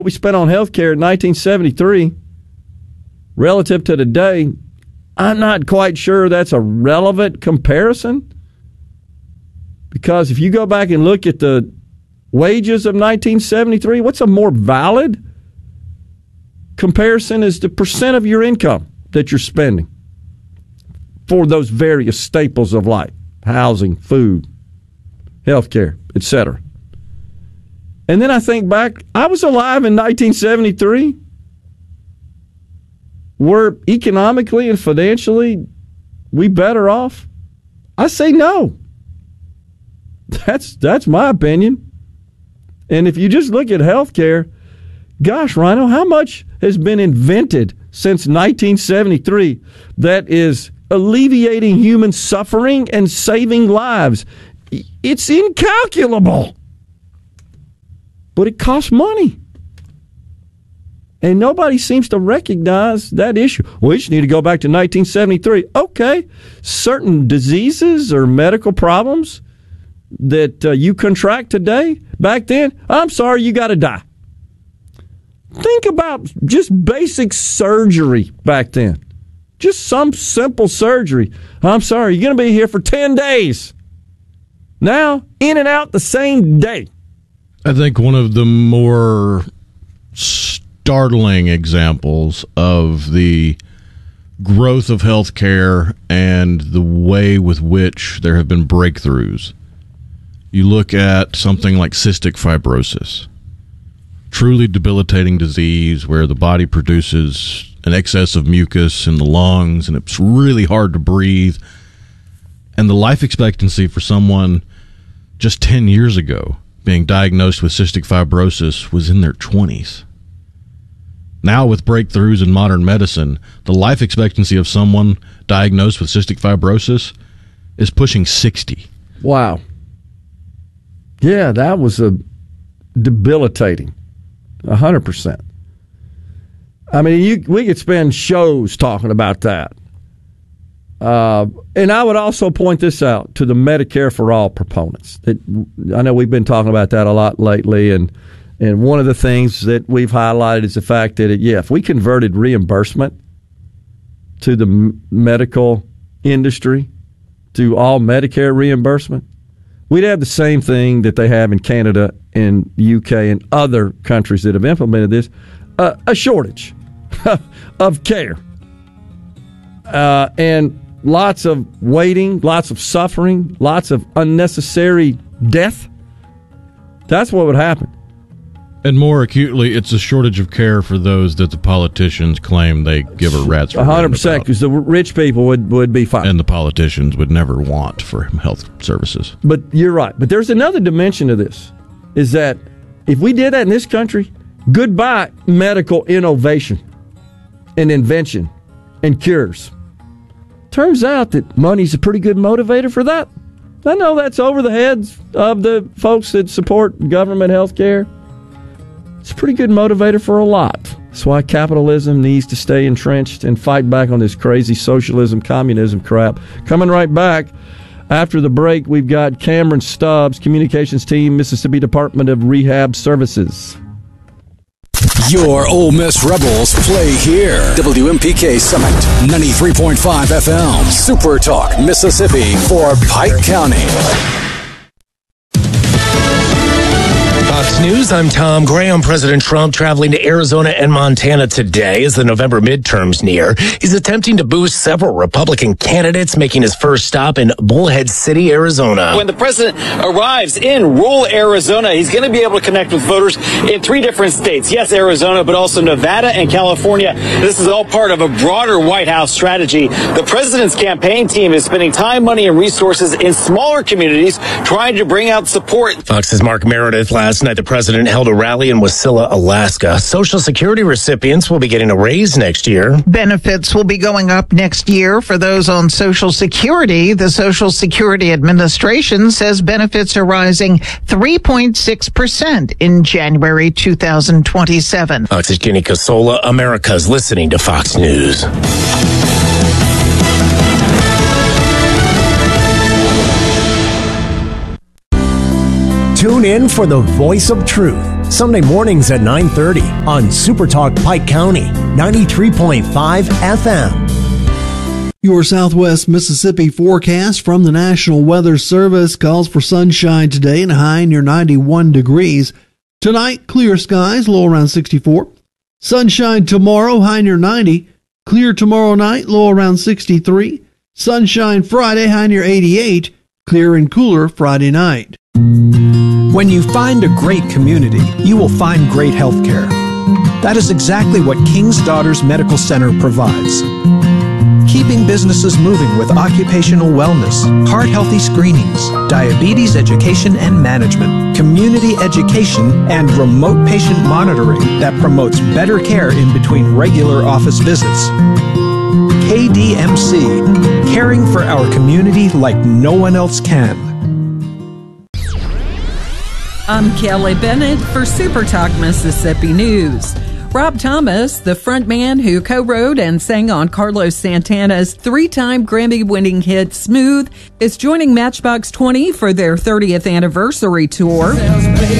we spent on healthcare in 1973 relative to today, I'm not quite sure that's a relevant comparison. Because if you go back and look at the wages of 1973, what's a more valid comparison is the percent of your income that you're spending for those various staples of life, housing, food, healthcare, etc. And then I think back, I was alive in 1973. Were economically and financially we better off? I say no. That's my opinion. And if you just look at healthcare, gosh, Rhino, how much has been invented since 1973 that is alleviating human suffering and saving lives? It's incalculable. But it costs money. And nobody seems to recognize that issue. We just need to go back to 1973. Okay, certain diseases or medical problems that you contract today, back then, I'm sorry, you got to die. Think about just basic surgery back then. Just some simple surgery. I'm sorry, you're going to be here for 10 days. Now, in and out the same day. I think one of the more startling examples of the growth of healthcare and the way with which there have been breakthroughs. You look at something like cystic fibrosis, truly debilitating disease where the body produces an excess of mucus in the lungs and it's really hard to breathe. And the life expectancy for someone just 10 years ago being diagnosed with cystic fibrosis was in their 20s. Now with breakthroughs in modern medicine, the life expectancy of someone diagnosed with cystic fibrosis is pushing 60. Wow. Yeah, that was a debilitating, 100%. I mean, we could spend shows talking about that. And I would also point this out to the Medicare for All proponents. I know we've been talking about that a lot lately, and one of the things that we've highlighted is the fact that, if we converted reimbursement to the medical industry, to all Medicare reimbursement, we'd have the same thing that they have in Canada and the UK and other countries that have implemented this, a shortage of care. And lots of waiting, lots of suffering, lots of unnecessary death. That's what would happen. And more acutely, it's a shortage of care for those that the politicians claim they give a rat's 100%, because the rich people would be fine. And the politicians would never want for health services. But you're right. But there's another dimension to this, is that if we did that in this country, goodbye medical innovation and invention and cures. Turns out that money's a pretty good motivator for that. I know that's over the heads of the folks that support government health care. It's a pretty good motivator for a lot. That's why capitalism needs to stay entrenched and fight back on this crazy socialism, communism crap. Coming right back after the break, we've got Cameron Stubbs, Communications Team, Mississippi Department of Rehab Services. Your Ole Miss Rebels play here. WMPK Summit, 93.5 FM. Super Talk, Mississippi for Pike County. Fox News, I'm Tom Graham. President Trump traveling to Arizona and Montana today as the November midterms near. He's attempting to boost several Republican candidates, making his first stop in Bullhead City, Arizona. When the president arrives in rural Arizona, he's going to be able to connect with voters in 3 different states. Yes, Arizona, but also Nevada and California. This is all part of a broader White House strategy. The president's campaign team is spending time, money, and resources in smaller communities trying to bring out support. Fox's Mark Meredith. Last night, the president held a rally in Wasilla, Alaska. Social Security recipients will be getting a raise next year. Benefits will be going up next year for those on Social Security. The Social Security Administration says benefits are rising 3.6% in January 2027. Fox's Jenny Casola. America's listening to Fox News. Tune in for the Voice of Truth, Sunday mornings at 9:30 on Super Talk Pike County, 93.5 FM. Your Southwest Mississippi forecast from the National Weather Service calls for sunshine today and a high near 91 degrees. Tonight, clear skies, low around 64. Sunshine tomorrow, high near 90. Clear tomorrow night, low around 63. Sunshine Friday, high near 88. Clear and cooler Friday night. When you find a great community, you will find great health care. That is exactly what King's Daughters Medical Center provides. Keeping businesses moving with occupational wellness, heart-healthy screenings, diabetes education and management, community education, and remote patient monitoring that promotes better care in between regular office visits. KDMC, caring for our community like no one else can. I'm Kelly Bennett for Super Talk Mississippi News. Rob Thomas, the frontman who co-wrote and sang on Carlos Santana's 3-time Grammy-winning hit Smooth, is joining Matchbox 20 for their 30th anniversary tour.